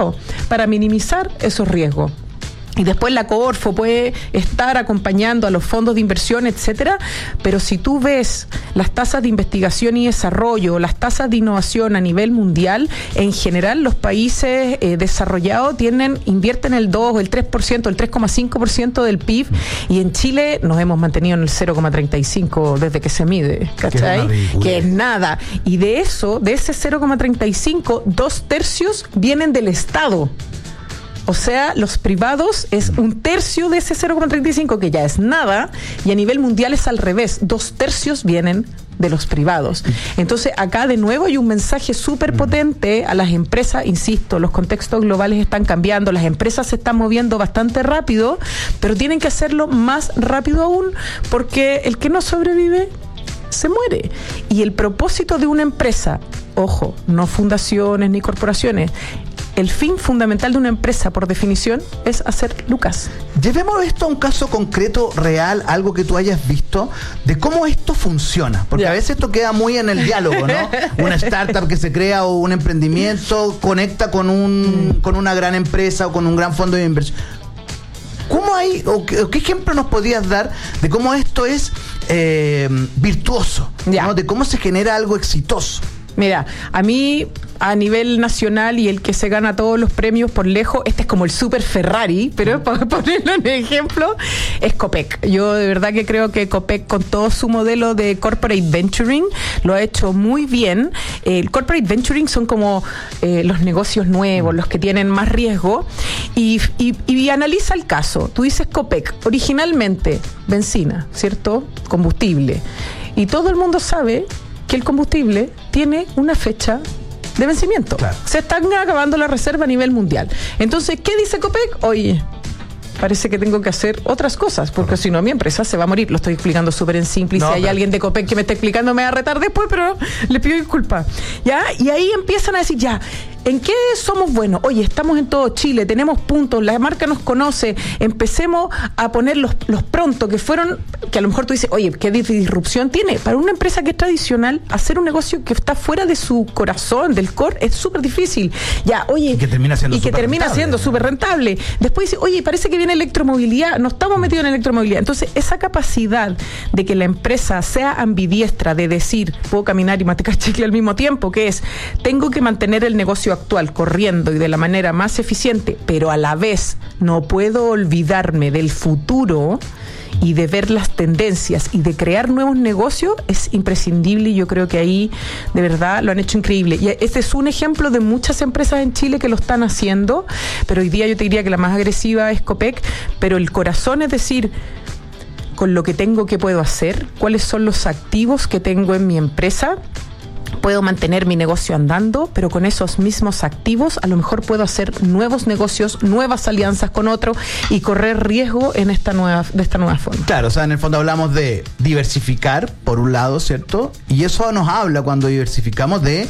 Estado para minimizar esos riesgos. Y después la Corfo puede estar acompañando a los fondos de inversión, etcétera, pero si tú ves las tasas de investigación y desarrollo, las tasas de innovación a nivel mundial, en general los países desarrollados invierten el 2, el 3%, el 3,5% del PIB, y en Chile nos hemos mantenido en el 0,35 desde que se mide, ¿cachai? Que es nada. Y de ese 0,35, 2/3 vienen del Estado. O sea, los privados es 1/3 de ese 0,35, que ya es nada, y a nivel mundial es al revés, 2/3 vienen de los privados. Entonces, acá de nuevo hay un mensaje súper potente a las empresas. Insisto, los contextos globales están cambiando, las empresas se están moviendo bastante rápido, pero tienen que hacerlo más rápido aún, porque el que no sobrevive se muere. Y el propósito de una empresa, ojo, no fundaciones ni corporaciones, el fin fundamental de una empresa, por definición, es hacer lucas. Llevemos esto a un caso concreto, real, algo que tú hayas visto, de cómo esto funciona. Porque a veces esto queda muy en el diálogo, ¿no? Una startup que se crea o un emprendimiento conecta con una gran empresa o con un gran fondo de inversión. ¿Cómo hay, o qué ejemplo nos podrías dar de cómo esto es virtuoso, ¿no? De cómo se genera algo exitoso? Mira, a mí a nivel nacional y el que se gana todos los premios por lejos, este es como el super Ferrari, pero para ponerlo en ejemplo, es Copec. Yo de verdad que creo que Copec, con todo su modelo de corporate venturing, lo ha hecho muy bien. El corporate venturing son como los negocios nuevos, los que tienen más riesgo, y analiza el caso. Tú dices Copec, originalmente benzina, ¿cierto? Combustible. Y todo el mundo sabe que el combustible tiene una fecha de vencimiento. Claro. Se están acabando la reserva a nivel mundial. Entonces, ¿qué dice Copec? Oye, parece que tengo que hacer otras cosas, porque si no mi empresa se va a morir. Lo estoy explicando súper en simple, y si hay alguien de Copec que me está explicando, me va a retar después, pero le pido disculpas. ¿Ya? Y ahí empiezan a decir, ya, ¿en qué somos buenos? Oye, estamos en todo Chile, tenemos puntos, la marca nos conoce, empecemos a poner los pronto, que a lo mejor tú dices, oye, ¿qué disrupción tiene? Para una empresa que es tradicional, hacer un negocio que está fuera de su corazón, del core, es súper difícil. Ya, oye, y que termina siendo súper rentable. Después dice, oye, parece que viene electromovilidad, no estamos metidos en electromovilidad. Entonces, esa capacidad de que la empresa sea ambidiestra, de decir, puedo caminar y masticar chicle al mismo tiempo, que es, tengo que mantener el negocio actual corriendo y de la manera más eficiente, pero a la vez no puedo olvidarme del futuro y de ver las tendencias y de crear nuevos negocios, es imprescindible, y yo creo que ahí de verdad lo han hecho increíble. Y este es un ejemplo de muchas empresas en Chile que lo están haciendo, pero hoy día yo te diría que la más agresiva es Copec, pero el corazón es decir, con lo que tengo, ¿qué puedo hacer? ¿Cuáles son los activos que tengo en mi empresa? Puedo mantener mi negocio andando, pero con esos mismos activos a lo mejor puedo hacer nuevos negocios, nuevas alianzas con otros y correr riesgo de esta nueva forma. Claro, o sea, en el fondo hablamos de diversificar, por un lado, ¿cierto? Y eso nos habla, cuando diversificamos, de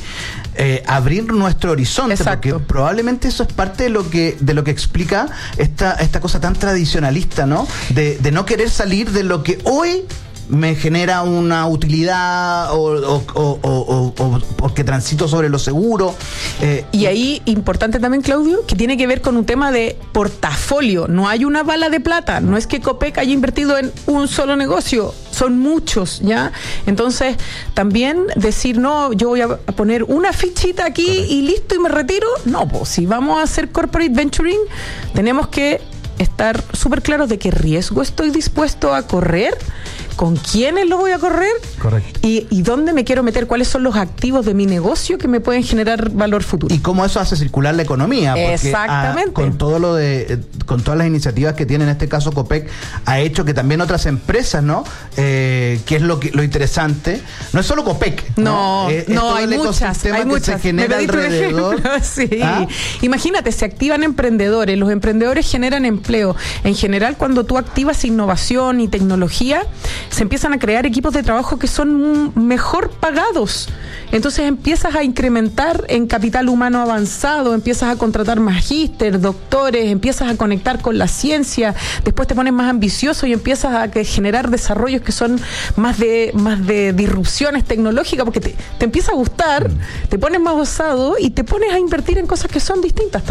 abrir nuestro horizonte. Exacto. Porque probablemente eso es parte de lo que explica esta cosa tan tradicionalista, ¿no? De no querer salir de lo que hoy me genera una utilidad o porque transito sobre lo seguro. Y ahí, importante también, Claudio, que tiene que ver con un tema de portafolio. No hay una bala de plata. No es que Copec haya invertido en un solo negocio. Son muchos, ¿ya? Entonces, también decir, no, yo voy a poner una fichita aquí y listo y me retiro. No, pues si vamos a hacer corporate venturing, tenemos que estar súper claros de qué riesgo estoy dispuesto a correr, con quiénes lo voy a correr. Correcto. Y dónde me quiero meter, cuáles son los activos de mi negocio que me pueden generar valor futuro. Y cómo eso hace circular la economía. Porque exactamente. Con todas las iniciativas que tiene en este caso Copec, ha hecho que también otras empresas, ¿no? Que es lo interesante. No es solo Copec. No, hay muchas. Que se genera alrededor. Sí. Imagínate, se activan emprendedores. Los emprendedores generan empleo. En general, cuando tú activas innovación y tecnología, se empiezan a crear equipos de trabajo que son mejor pagados. Entonces empiezas a incrementar en capital humano avanzado, empiezas a contratar magíster, doctores, empiezas a conectar con la ciencia, después te pones más ambicioso y empiezas a generar desarrollos que son más de disrupciones tecnológicas, porque te empieza a gustar, te pones más osado y te pones a invertir en cosas que son distintas.